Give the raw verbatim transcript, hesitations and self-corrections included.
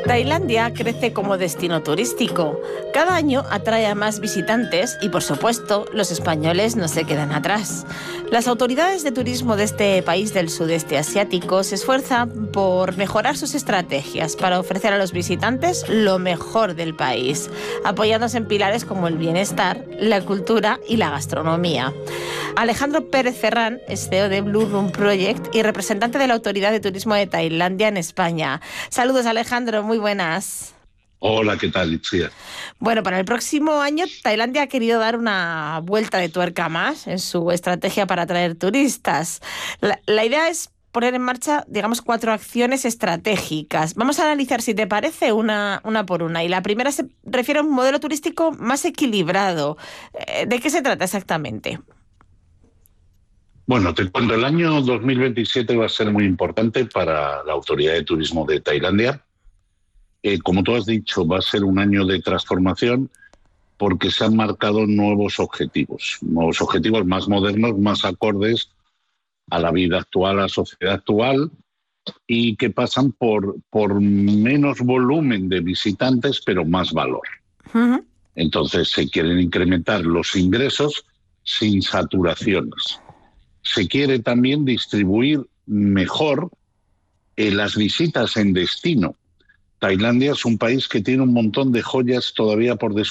Tailandia crece como destino turístico. Cada año atrae a más visitantes y, por supuesto, los españoles no se quedan atrás. Las autoridades de turismo de este país del sudeste asiático se esfuerzan por mejorar sus estrategias para ofrecer a los visitantes lo mejor del país, apoyándose en pilares como el bienestar, la cultura y la gastronomía. Alejandro Pérez Ferrán es C E O de Blue Room Project y representante de la Autoridad de Turismo de Tailandia en España. Saludos, Alejandro, muy buenas. Hola, ¿qué tal, Itziar? Bueno, para el próximo año Tailandia ha querido dar una vuelta de tuerca más en su estrategia para atraer turistas. La, la idea es poner en marcha, digamos, cuatro acciones estratégicas. Vamos a analizar, si te parece, una, una por una. Y la primera se refiere a un modelo turístico más equilibrado. ¿De qué se trata exactamente? Bueno, te cuento, el año dos mil veintisiete va a ser muy importante para la Autoridad de Turismo de Tailandia. Eh, como tú has dicho, va a ser un año de transformación porque se han marcado nuevos objetivos, nuevos objetivos más modernos, más acordes a la vida actual, a la sociedad actual, y que pasan por, por menos volumen de visitantes, pero más valor. Uh-huh. Entonces se quieren incrementar los ingresos sin saturaciones. Se quiere también distribuir mejor eh, las visitas en destino. Tailandia es un país que tiene un montón de joyas todavía por descubrir.